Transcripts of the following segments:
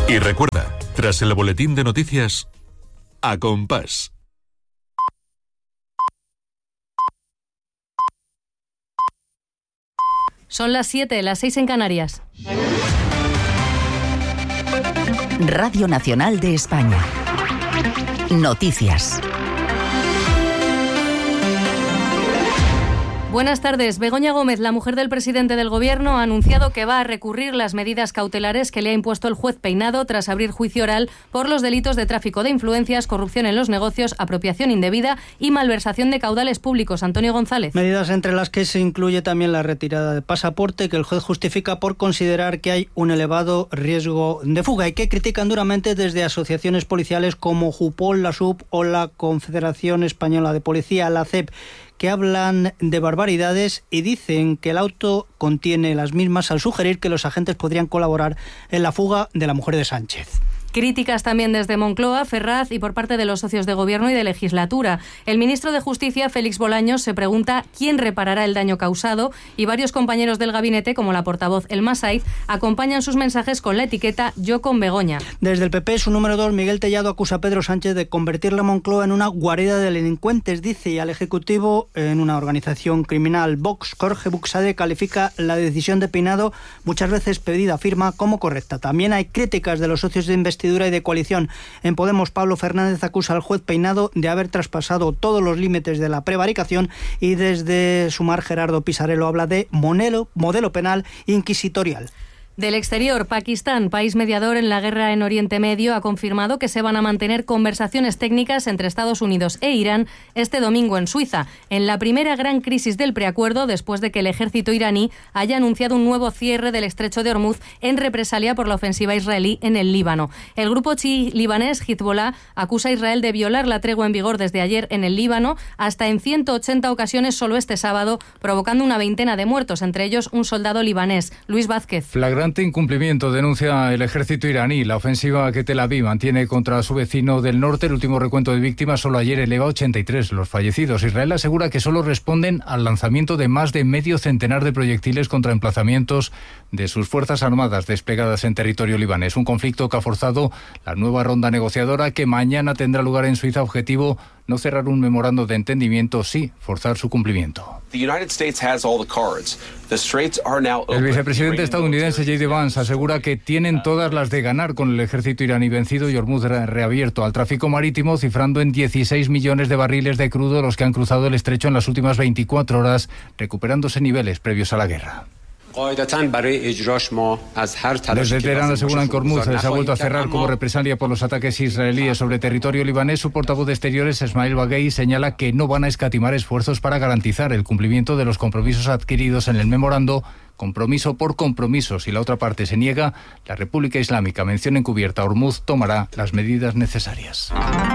Y recuerda, tras el boletín de noticias, A Compás. Son las 7, las 6 en Canarias. Radio Nacional de España. Noticias. Buenas tardes. Begoña Gómez, la mujer del presidente del Gobierno, ha anunciado que va a recurrir las medidas cautelares que le ha impuesto el juez Peinado tras abrir juicio oral por los delitos de tráfico de influencias, corrupción en los negocios, apropiación indebida y malversación de caudales públicos. Antonio González. Medidas entre las que se incluye también la retirada de pasaporte, que el juez justifica por considerar que hay un elevado riesgo de fuga y que critican duramente desde asociaciones policiales como Jupol, la SUB o la Confederación Española de Policía, la CEP, que hablan de barbaridades y dicen que el auto contiene las mismas al sugerir que los agentes podrían colaborar en la fuga de la mujer de Sánchez. Críticas también desde Moncloa, Ferraz y por parte de los socios de Gobierno y de legislatura. El ministro de Justicia, Félix Bolaños, se pregunta quién reparará el daño causado y varios compañeros del gabinete, como la portavoz Elma Saiz, acompañan sus mensajes con la etiqueta Yo con Begoña. Desde el PP, su número 2, Miguel Tellado, acusa a Pedro Sánchez de convertir la Moncloa en una guarida de delincuentes, dice, y al Ejecutivo en una organización criminal. Vox, Jorge Buxade, califica la decisión de Peinado, muchas veces pedida, afirma, como correcta. También hay críticas de los socios de investigación y de coalición. En Podemos, Pablo Fernández acusa al juez Peinado de haber traspasado todos los límites de la prevaricación y desde Sumar, Gerardo Pisarello habla de modelo penal inquisitorial. Del exterior, Pakistán, país mediador en la guerra en Oriente Medio, ha confirmado que se van a mantener conversaciones técnicas entre Estados Unidos e Irán este domingo en Suiza, en la primera gran crisis del preacuerdo después de que el ejército iraní haya anunciado un nuevo cierre del estrecho de Hormuz en represalia por la ofensiva israelí en el Líbano. El grupo chií libanés Hezbollah acusa a Israel de violar la tregua en vigor desde ayer en el Líbano hasta en 180 ocasiones solo este sábado, provocando una veintena de muertos, entre ellos un soldado libanés. Luis Vázquez. Flagrante incumplimiento, denuncia el ejército iraní. La ofensiva que Tel Aviv mantiene contra su vecino del norte, el último recuento de víctimas solo ayer eleva a 83 los fallecidos. Israel asegura que solo responden al lanzamiento de más de medio centenar de proyectiles contra emplazamientos de sus fuerzas armadas desplegadas en territorio libanés. Un conflicto que ha forzado la nueva ronda negociadora que mañana tendrá lugar en Suiza. Objetivo: no cerrar un memorando de entendimiento, sí forzar su cumplimiento. El vicepresidente estadounidense J.D. Vance asegura que tienen todas las de ganar con el ejército iraní vencido y Hormuz reabierto al tráfico marítimo, cifrando en 16 millones de barriles de crudo los que han cruzado el estrecho en las últimas 24 horas, recuperándose niveles previos a la guerra. Desde Teherán aseguran que Hormuz se ha vuelto a cerrar como represalia por los ataques israelíes sobre territorio libanés. Su portavoz de Exteriores, Esmail Baghei, señala que no van a escatimar esfuerzos para garantizar el cumplimiento de los compromisos adquiridos en el memorando, compromiso por compromiso. Si la otra parte se niega, la República Islámica, mención encubierta, Hormuz tomará las medidas necesarias.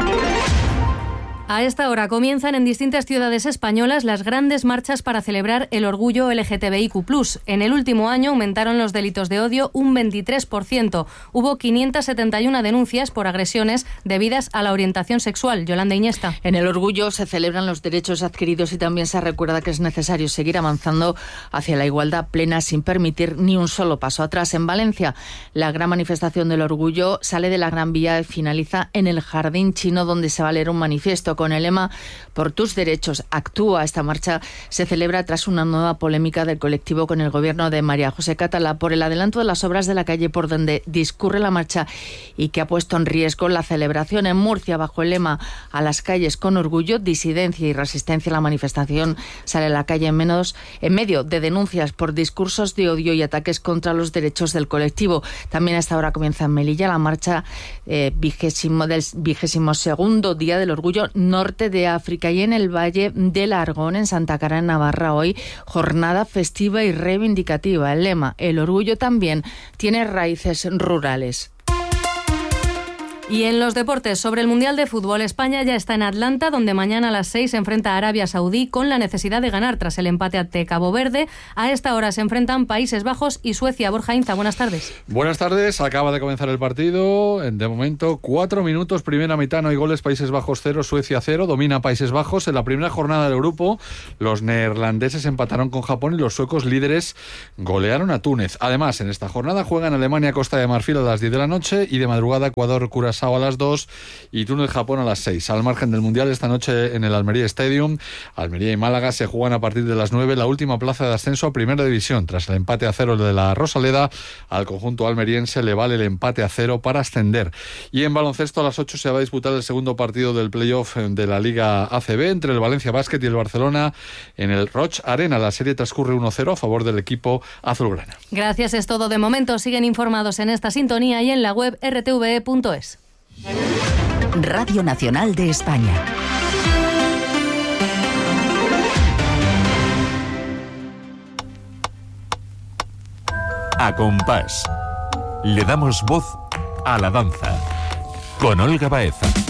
A esta hora comienzan en distintas ciudades españolas las grandes marchas para celebrar el orgullo LGTBIQ+. En el último año aumentaron los delitos de odio un 23%. Hubo 571 denuncias por agresiones debidas a la orientación sexual. Yolanda Iñesta. En el orgullo se celebran los derechos adquiridos y también se recuerda que es necesario seguir avanzando hacia la igualdad plena sin permitir ni un solo paso atrás. En Valencia, la gran manifestación del orgullo sale de la Gran Vía y finaliza en el Jardín Chino, donde se va a leer un manifiesto con el lema Por tus derechos, actúa. Esta marcha se celebra tras una nueva polémica del colectivo con el gobierno de María José Catalá por el adelanto de las obras de la calle por donde discurre la marcha y que ha puesto en riesgo la celebración. En Murcia, bajo el lema A las calles con orgullo, disidencia y resistencia, la manifestación sale a la calle en medio de denuncias por discursos de odio y ataques contra los derechos del colectivo. También a esta hora comienza en Melilla la marcha del 22º Día del Orgullo Norte de África, y en el Valle del Argón, en Santa Cara, en Navarra, hoy jornada festiva y reivindicativa. El lema El orgullo también tiene raíces rurales. Y en los deportes, sobre el Mundial de Fútbol, España ya está en Atlanta, donde mañana a las 6 se enfrenta a Arabia Saudí con la necesidad de ganar tras el empate ante Cabo Verde. A esta hora se enfrentan Países Bajos y Suecia. Borja Inza, buenas tardes. Buenas tardes, acaba de comenzar el partido. De momento, 4 minutos, primera mitad, no hay goles. Países Bajos 0, Suecia 0. Domina Países Bajos. En la primera jornada del grupo, los neerlandeses empataron con Japón y los suecos líderes golearon a Túnez. Además, en esta jornada juegan Alemania, Costa de Marfil a las 10 de la noche y de madrugada Ecuador, Curazao a las 2 y Túnez-Japón a las 6. Al margen del Mundial, esta noche en el Almería Stadium, Almería y Málaga se juegan a partir de las 9 la última plaza de ascenso a Primera División. Tras el empate a 0 de la Rosaleda, al conjunto almeriense le vale el empate a 0 para ascender. Y en baloncesto, a las 8 se va a disputar el segundo partido del playoff de la Liga ACB entre el Valencia Basket y el Barcelona en el Roig Arena. La serie transcurre 1-0 a favor del equipo azulgrana. Gracias, es todo de momento. Siguen informados en esta sintonía y en la web rtve.es. Radio Nacional de España. A compás. Le damos voz a la danza. Con Olga Baeza.